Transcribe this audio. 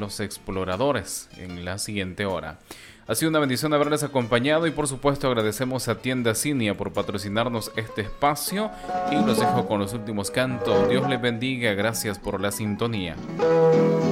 los exploradores en la siguiente hora. Ha sido una bendición haberles acompañado y por supuesto agradecemos a Tienda Cinia por patrocinarnos este espacio y los dejo con los últimos cantos. Dios les bendiga, gracias por la sintonía.